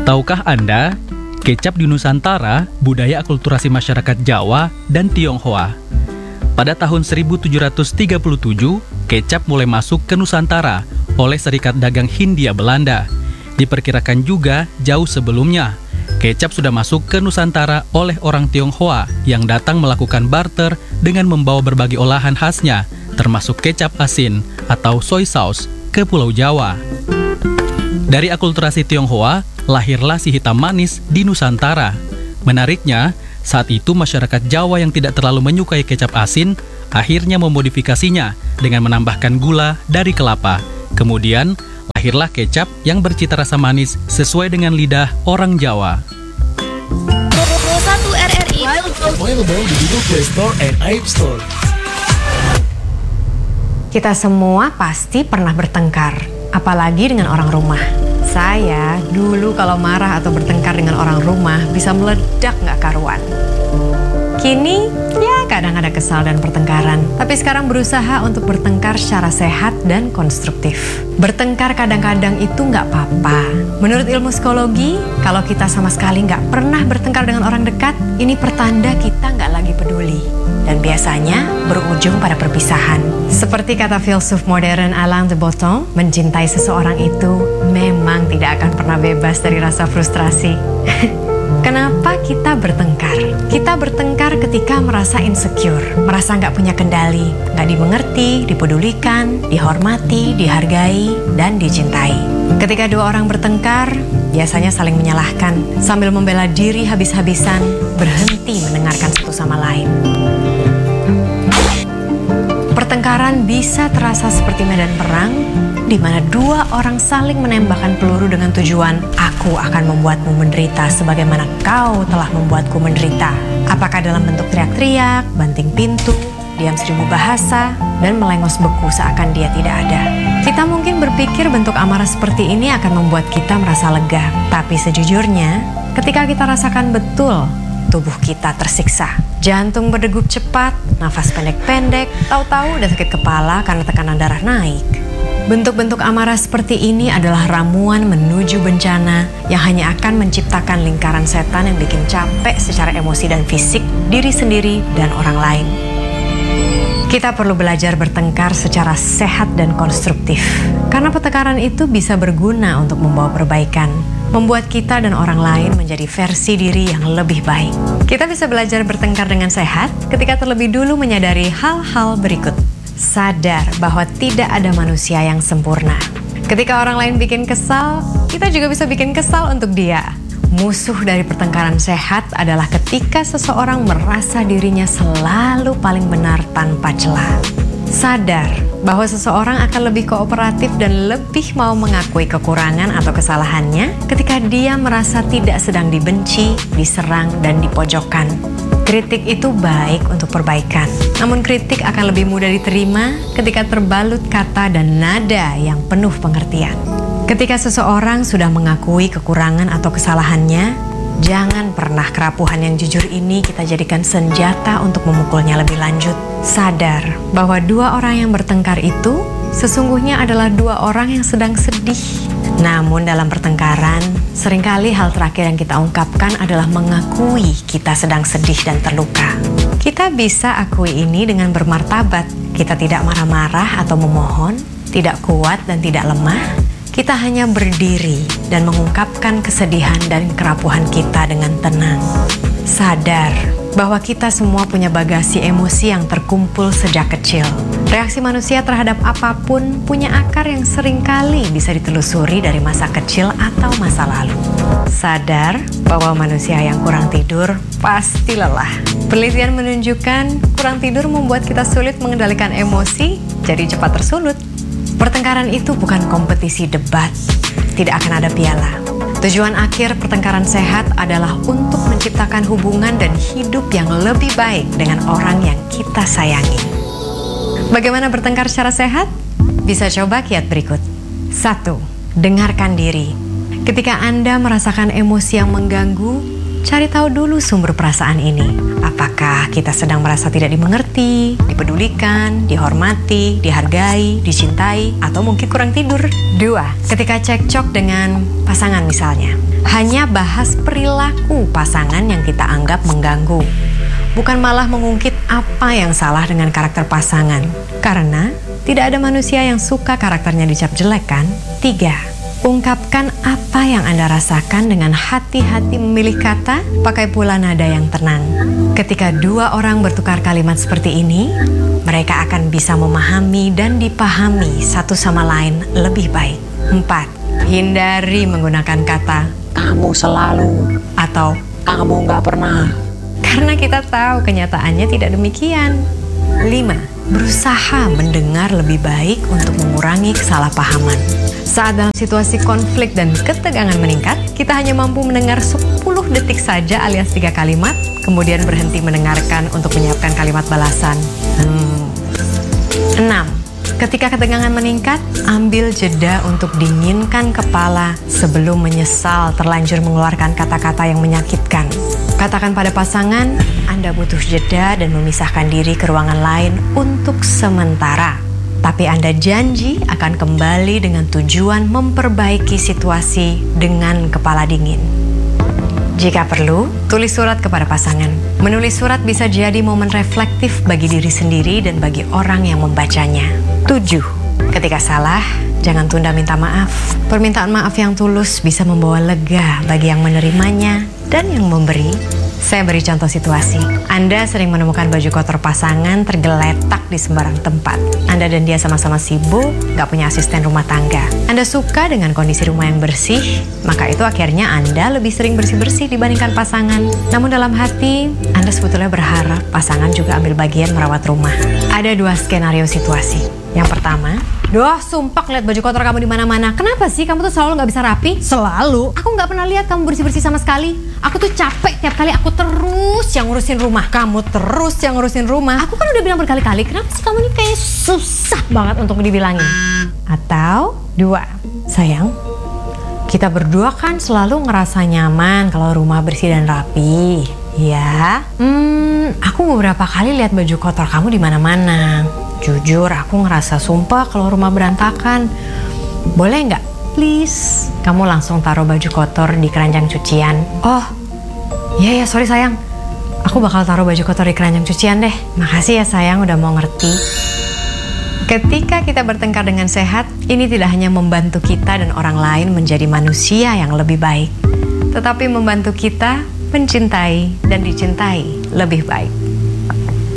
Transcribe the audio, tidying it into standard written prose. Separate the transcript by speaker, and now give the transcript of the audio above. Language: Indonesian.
Speaker 1: Tahukah Anda, kecap di Nusantara budaya akulturasi masyarakat Jawa dan Tionghoa. Pada tahun 1737, kecap mulai masuk ke Nusantara oleh Serikat Dagang Hindia Belanda. Diperkirakan juga jauh sebelumnya, kecap sudah masuk ke Nusantara oleh orang Tionghoa yang datang melakukan barter dengan membawa berbagai olahan khasnya, termasuk kecap asin atau soy sauce ke Pulau Jawa. Dari akulturasi Tionghoa, lahirlah si hitam manis di Nusantara. Menariknya, saat itu masyarakat Jawa yang tidak terlalu menyukai kecap asin akhirnya memodifikasinya dengan menambahkan gula dari kelapa. Kemudian, lahirlah kecap yang bercita rasa manis sesuai dengan lidah orang Jawa.
Speaker 2: Pro 1 RRI
Speaker 3: Available di Google Play Store and App Store.
Speaker 4: Kita semua pasti pernah bertengkar, apalagi dengan orang rumah. Saya dulu kalau marah atau bertengkar dengan orang rumah bisa meledak nggak karuan. Kini, ya kadang ada kesal dan pertengkaran. Tapi sekarang berusaha untuk bertengkar secara sehat dan konstruktif. Bertengkar kadang-kadang itu nggak apa-apa. Menurut ilmu psikologi, kalau kita sama sekali nggak pernah bertengkar dengan orang dekat, ini pertanda kita nggak lagi peduli. Dan biasanya berujung pada perpisahan. Seperti kata filsuf modern Alain de Botton, mencintai seseorang itu memang tidak akan pernah bebas dari rasa frustrasi. Kenapa kita bertengkar? Kita bertengkar ketika merasa insecure, merasa nggak punya kendali, nggak dimengerti, dipedulikan, dihormati, dihargai, dan dicintai. Ketika dua orang bertengkar, biasanya saling menyalahkan, sambil membela diri habis-habisan, berhenti mendengarkan satu sama lain. Pertengkaran bisa terasa seperti medan perang, di mana dua orang saling menembakkan peluru dengan tujuan, aku akan membuatmu menderita sebagaimana kau telah membuatku menderita. Apakah dalam bentuk teriak-teriak, banting pintu, diam 1000 bahasa, dan melengos beku seakan dia tidak ada. Kita mungkin berpikir bentuk amarah seperti ini akan membuat kita merasa lega. Tapi sejujurnya, ketika kita rasakan betul, tubuh kita tersiksa. Jantung berdegup cepat, nafas pendek-pendek, tahu-tahu udah sakit kepala karena tekanan darah naik. Bentuk-bentuk amarah seperti ini adalah ramuan menuju bencana yang hanya akan menciptakan lingkaran setan yang bikin capek secara emosi dan fisik, diri sendiri dan orang lain. Kita perlu belajar bertengkar secara sehat dan konstruktif, karena pertengkaran itu bisa berguna untuk membawa perbaikan, membuat kita dan orang lain menjadi versi diri yang lebih baik. Kita bisa belajar bertengkar dengan sehat ketika terlebih dulu menyadari hal-hal berikut. Sadar bahwa tidak ada manusia yang sempurna. Ketika orang lain bikin kesal, kita juga bisa bikin kesal untuk dia. Musuh dari pertengkaran sehat adalah ketika seseorang merasa dirinya selalu paling benar tanpa celah. Sadar bahwa seseorang akan lebih kooperatif dan lebih mau mengakui kekurangan atau kesalahannya ketika dia merasa tidak sedang dibenci, diserang, dan dipojokkan. Kritik itu baik untuk perbaikan, namun kritik akan lebih mudah diterima ketika terbalut kata dan nada yang penuh pengertian. Ketika seseorang sudah mengakui kekurangan atau kesalahannya, jangan pernah kerapuhan yang jujur ini kita jadikan senjata untuk memukulnya lebih lanjut. Sadar bahwa dua orang yang bertengkar itu sesungguhnya adalah dua orang yang sedang sedih. Namun dalam pertengkaran, seringkali hal terakhir yang kita ungkapkan adalah mengakui kita sedang sedih dan terluka. Kita bisa akui ini dengan bermartabat. Kita tidak marah-marah atau memohon, tidak kuat dan tidak lemah. Kita hanya berdiri dan mengungkapkan kesedihan dan kerapuhan kita dengan tenang. Sadar bahwa kita semua punya bagasi emosi yang terkumpul sejak kecil. Reaksi manusia terhadap apapun punya akar yang seringkali bisa ditelusuri dari masa kecil atau masa lalu. Sadar bahwa manusia yang kurang tidur pasti lelah. Penelitian menunjukkan kurang tidur membuat kita sulit mengendalikan emosi, jadi cepat tersulut. Pertengkaran itu bukan kompetisi debat, tidak akan ada piala. Tujuan akhir pertengkaran sehat adalah untuk menciptakan hubungan dan hidup yang lebih baik dengan orang yang kita sayangi. Bagaimana bertengkar secara sehat? Bisa coba kiat berikut. 1. Dengarkan diri. Ketika Anda merasakan emosi yang mengganggu, cari tahu dulu sumber perasaan ini. Apakah kita sedang merasa tidak dimengerti, dipedulikan, dihormati, dihargai, dicintai, atau mungkin kurang tidur? 2. Ketika cekcok dengan pasangan misalnya, hanya bahas perilaku pasangan yang kita anggap mengganggu, bukan malah mengungkit apa yang salah dengan karakter pasangan. Karena tidak ada manusia yang suka karakternya dicap jelek kan? 3. Ungkapkan apa yang Anda rasakan dengan hati-hati memilih kata, pakai pula nada yang tenang. Ketika dua orang bertukar kalimat seperti ini, mereka akan bisa memahami dan dipahami satu sama lain lebih baik. 4. Hindari menggunakan kata "kamu selalu" atau "kamu nggak pernah", karena kita tahu kenyataannya tidak demikian. 5. Berusaha mendengar lebih baik untuk mengurangi kesalahpahaman. Saat dalam situasi konflik dan ketegangan meningkat, kita hanya mampu mendengar 10 detik saja alias 3 kalimat, kemudian berhenti mendengarkan untuk menyiapkan kalimat balasan. 6. Ketika ketegangan meningkat, ambil jeda untuk dinginkan kepala sebelum menyesal terlanjur mengeluarkan kata-kata yang menyakitkan. Katakan pada pasangan, Anda butuh jeda dan memisahkan diri ke ruangan lain untuk sementara. Tapi Anda janji akan kembali dengan tujuan memperbaiki situasi dengan kepala dingin. Jika perlu, tulis surat kepada pasangan. Menulis surat bisa jadi momen reflektif bagi diri sendiri dan bagi orang yang membacanya. 7. Ketika salah, jangan tunda minta maaf. Permintaan maaf yang tulus bisa membawa lega bagi yang menerimanya dan yang memberi. Saya beri contoh situasi. Anda sering menemukan baju kotor pasangan tergeletak di sembarang tempat. Anda dan dia sama-sama sibuk, gak punya asisten rumah tangga. Anda suka dengan kondisi rumah yang bersih, maka itu akhirnya Anda lebih sering bersih-bersih dibandingkan pasangan. Namun dalam hati, Anda sebetulnya berharap pasangan juga ambil bagian merawat rumah. Ada 2 skenario situasi. Yang pertama, "Duh, sumpah lihat baju kotor kamu di mana-mana. Kenapa sih kamu tuh selalu nggak bisa rapi?" "Selalu? Aku nggak pernah lihat kamu bersih-bersih sama sekali. Aku tuh capek tiap kali aku terus yang ngurusin rumah." "Kamu terus yang ngurusin rumah? Aku kan udah bilang berkali-kali. Kenapa sih kamu ini kayak susah banget untuk dibilangin?" Atau 2, "Sayang, kita berdua kan selalu ngerasa nyaman kalau rumah bersih dan rapi. Ya, aku beberapa kali lihat baju kotor kamu di mana-mana. Jujur, aku ngerasa sumpah kalau rumah berantakan. Boleh nggak? Please, kamu langsung taruh baju kotor di keranjang cucian." "Oh, iya ya, sorry sayang. Aku bakal taruh baju kotor di keranjang cucian deh. Makasih ya sayang udah mau ngerti." Ketika kita bertengkar dengan sehat, ini tidak hanya membantu kita dan orang lain menjadi manusia yang lebih baik, tetapi membantu kita mencintai dan dicintai lebih baik.